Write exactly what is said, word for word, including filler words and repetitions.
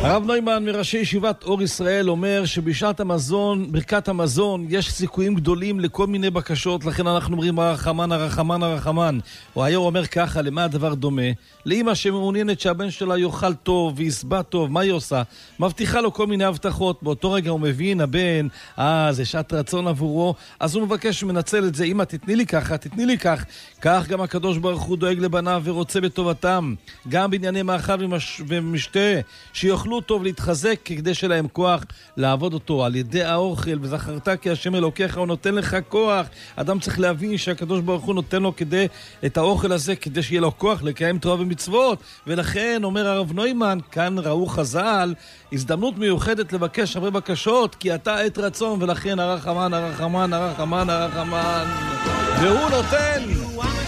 הרב נוימן מראשי ישיבת אור ישראל אומר שבשעת המזון, ברכת המזון, יש סיכויים גדולים לכל מיני בקשות, לכן אנחנו אומרים הרחמן, הרחמן, הרחמן. הוא היום אומר ככה, למה הדבר דומה? לאמא שמעוניינת שהבן שלה יאכל טוב ויסבע טוב, מה היא עושה? מבטיחה לו כל מיני הבטחות, באותו רגע הוא מבין, הבן, אה, זה שעת רצון עבורו, אז הוא מבקש ומנצל את זה, אמא תתני לי ככה, תתני לי כך. כך גם הקדוש ברוך הוא דואג לבניו ורוצה בטובתם, גם בענייני מאכל ומש... ומשתה, שיוכלו טוב להתחזק כדי שלהם כוח לעבוד אותו על ידי האוכל, וזכרת כי השם אלוקיך הוא נותן לך כוח. אדם צריך להבין שהקדוש ברוך הוא נותן לו כדי את האוכל הזה כדי שיהיה לו כוח לקיים תורה ומצוות, ולכן אומר הרב נוימן, כאן ראו חז"ל הזדמנות מיוחדת לבקש הרבה בקשות, כי אתה עת רצון, ולכן הרחמן, הרחמן, הרחמן, הרחמן, והוא נותן.